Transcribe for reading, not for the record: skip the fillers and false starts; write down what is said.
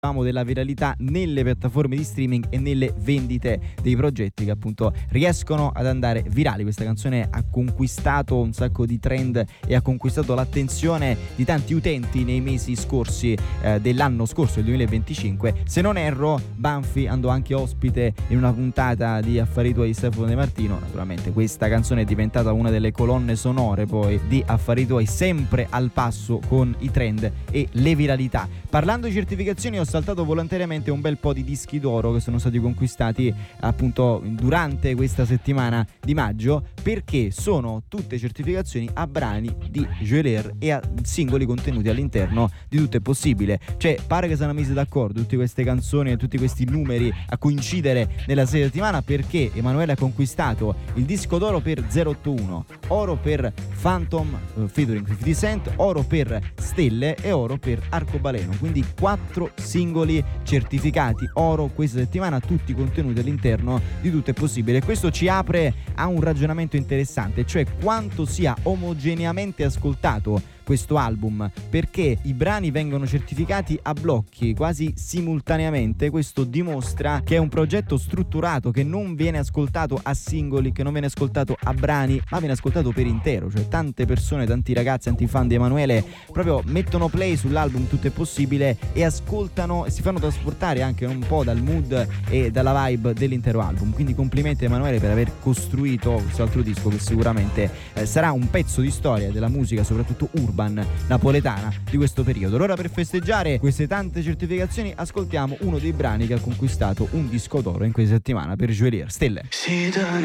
della viralità nelle piattaforme di streaming e nelle vendite dei progetti che appunto riescono ad andare virali. Questa canzone ha conquistato un sacco di trend e ha conquistato l'attenzione di tanti utenti nei mesi scorsi dell'anno scorso, il 2025. Se non erro, Banfi andò anche ospite in una puntata di Affari tuoi di Stefano De Martino. Naturalmente questa canzone è diventata una delle colonne sonore poi di Affari tuoi, sempre al passo con i trend e le viralità. Parlando di certificazioni, ho saltato volontariamente un bel po' di dischi d'oro che sono stati conquistati appunto durante questa settimana di maggio, perché sono tutte certificazioni a brani di Geolier e a singoli contenuti all'interno di Tutto è possibile. Cioè, pare che siano messi d'accordo tutte queste canzoni e tutti questi numeri a coincidere nella settimana, perché Emanuele ha conquistato il disco d'oro per 081, oro per Phantom featuring 50 Cent, oro per Stelle e oro per Arcobaleno. Quindi 4 singoli certificati oro questa settimana, tutti contenuti all'interno di Tutto è possibile. E questo ci apre a un ragionamento interessante, cioè quanto sia omogeneamente ascoltato questo album, perché i brani vengono certificati a blocchi quasi simultaneamente. Questo dimostra che è un progetto strutturato, che non viene ascoltato a singoli, che non viene ascoltato a brani, ma viene ascoltato per intero. Cioè tante persone, tanti ragazzi, tanti fan di Emanuele proprio mettono play sull'album Tutto è possibile e ascoltano e si fanno trasportare anche un po' dal mood e dalla vibe dell'intero album. Quindi complimenti a Emanuele per aver costruito questo altro disco che sicuramente sarà un pezzo di storia della musica, soprattutto urban napoletana di questo periodo. Allora, per festeggiare queste tante certificazioni, ascoltiamo uno dei brani che ha conquistato un disco d'oro in questa settimana per Geolier, Stelle.